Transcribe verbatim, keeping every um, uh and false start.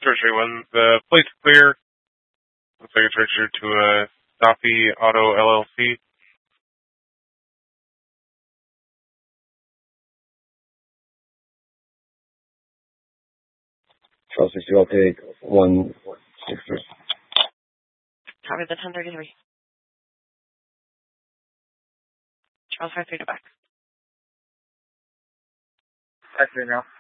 Treasury one. The plate's clear. Looks like it's registered to a Staffy Auto L L C. Charles sixty, I'll take one sixty. Copy the ten thirty-three. Charles five three to back. Back three now.